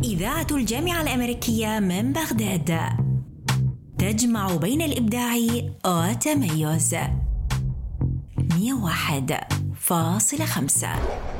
إذاعة الجامعة الأمريكية من بغداد، تجمع بين الإبداع والتميز. 101.5